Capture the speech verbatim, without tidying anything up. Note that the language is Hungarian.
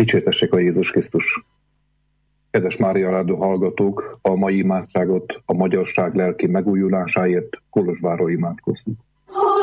Dicsértessék a Jézus Krisztus! Kedves Mária Rádió hallgatók, a mai imádságot a magyarság lelki megújulásáért Kolozsvárról imádkozzunk.